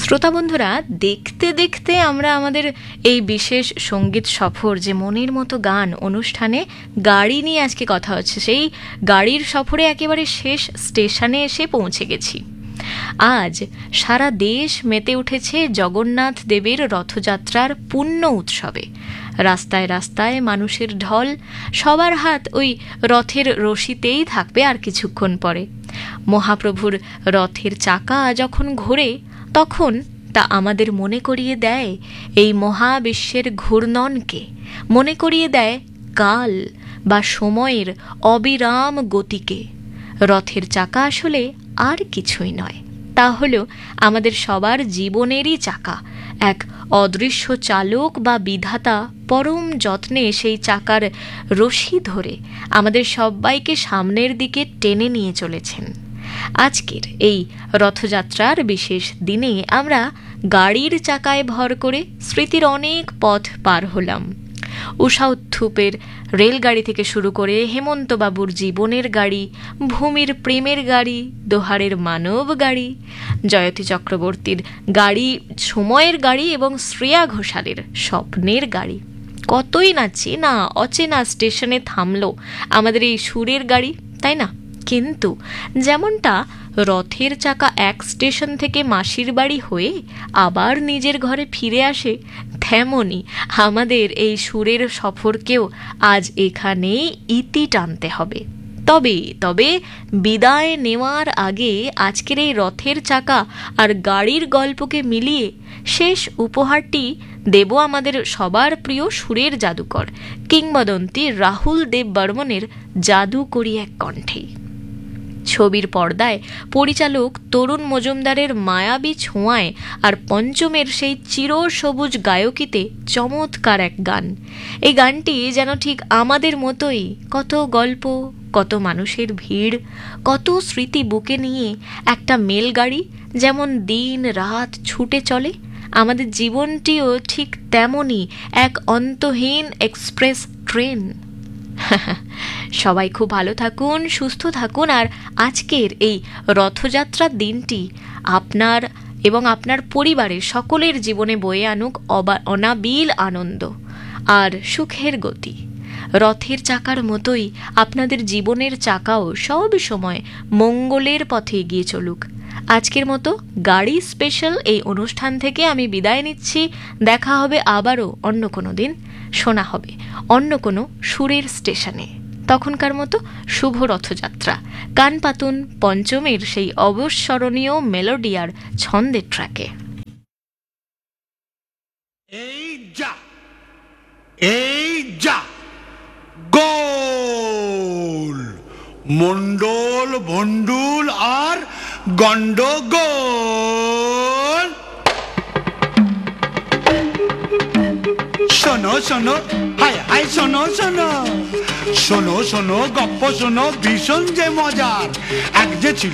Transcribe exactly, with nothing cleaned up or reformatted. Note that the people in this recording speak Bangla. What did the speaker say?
শ্রোতা বন্ধুরা, দেখতে দেখতে আমরা আমাদের এই বিশেষ সঙ্গীত সফর, যে মনের মতো গান অনুষ্ঠানে গাড়ি নিয়ে আজকে কথা হচ্ছে, সেই গাড়ির সফরে একেবারে শেষ স্টেশনে এসে পৌঁছে গেছি। আজ সারা দেশ মেতে উঠেছে জগন্নাথ দেবের রথযাত্রার পূর্ণ উৎসবে। রাস্তায় রাস্তায় মানুষের ঢল, সবার হাত ওই রথের রশিতেই থাকবে আর কিছুক্ষণ পরে। মহাপ্রভুর রথের চাকা যখন ঘোরে, তখন তা আমাদের মনে করিয়ে দেয় এই মহাবিশ্বের ঘূর্ণনকে, মনে করিয়ে দেয় কাল বা সময়ের অবিরাম গতিকে। রথের চাকা আসলে আর কিছুই নয়, তা হলো আমাদের সবার জীবনেরই চাকা। এক অদৃশ্য চালক বা বিধাতা পরম যত্নে সেই চাকার রশি ধরে আমাদের সবাইকে সামনের দিকে টেনে নিয়ে চলেছেন। আজকের এই রথযাত্রার বিশেষ দিনে আমরা গাড়ির চাকায় ভর করে স্মৃতির অনেক পথ পার হলাম। উষা উত্থুপের রেলগাড়ি থেকে শুরু করে হেমন্তবাবুর জীবনের গাড়ি, ভূমির প্রেমের গাড়ি, দোহারের মানব গাড়ি, জয়তী চক্রবর্তীর গাড়ি, সময়ের গাড়ি এবং শ্রেয়া ঘোষালের স্বপ্নের গাড়ি। কতই না চেনা অচেনা স্টেশনে থামলো আমাদের এই সুরের গাড়ি, তাই না? কিন্তু যেমনটা রথের চাকা এক স্টেশন থেকে মাসির বাড়ি হয়ে আবার নিজের ঘরে ফিরে আসে, তেমনই আমাদের এই সুরের সফরকেও আজ এখানেই ইতি টানতে হবে। তবে তবে বিদায় নেওয়ার আগে আজকের এই রথের চাকা আর গাড়ির গল্পকে মিলিয়ে শেষ উপহারটি দেব আমাদের সবার প্রিয় সুরের জাদুকর কিংবদন্তি রাহুল দেব বর্মনের জাদুকরি এক কণ্ঠে। ছবির পর্দায় পরিচালক তরুণ মজুমদারের মায়াবী ছোঁয়ায় আর পঞ্চমের সেই চিরসবুজ গায়কিতে চমৎকার এক গান। এই গানটি যেন ঠিক আমাদের মতোই, কত গল্প, কত মানুষের ভিড়, কত স্মৃতি বুকে নিয়ে একটা মেলগাড়ি যেমন দিন রাত ছুটে চলে, আমাদের জীবনটিও ঠিক তেমনই এক অন্তহীন এক্সপ্রেস ট্রেন। সবাই খুব ভালো থাকুন, সুস্থ থাকুন, আর আজকের এই রথযাত্রার দিনটি আপনার এবং আপনার পরিবারের সকলের জীবনে বয়ে আনুক অনাবিল আনন্দ আর সুখের গতি। রথের চাকার মতোই আপনাদের জীবনের চাকাও সব সময় মঙ্গলের পথে এগিয়ে চলুক। আজকের মতো গাড়ি স্পেশাল এই অনুষ্ঠান থেকে আমি বিদায় নিচ্ছি। দেখা হবে আবারও অন্য কোনো দিন, শোনা হবে অন্য কোনো সুরের স্টেশনে। তখনকার মতো শুভ রথযাত্রা। কান পাতুন পঞ্চমের সেই অবিস্মরণীয় মেলোডিয়ার ছন্দের ট্র্যাকে। এই যা এই যা গোল, মন্ডল ভন্ডুল আর গন্ডগোল। শোনো শোনো, হায় হায় শোনো শোনো, শোনো শোনো গপ্প শোনো, ভীষণ যে মজার। এক যে ছিল